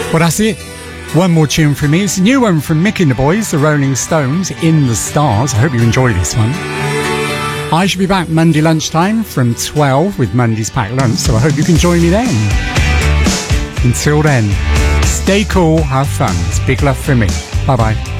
Well, that's it. One more tune from me. It's a new one from Mick and the Boys, the Rolling Stones, In the Stars. I hope you enjoy this one. I shall be back Monday lunchtime from 12 with Monday's Packed Lunch, so I hope you can join me then. Until then, stay cool, have fun. It's big love from me. Bye-bye.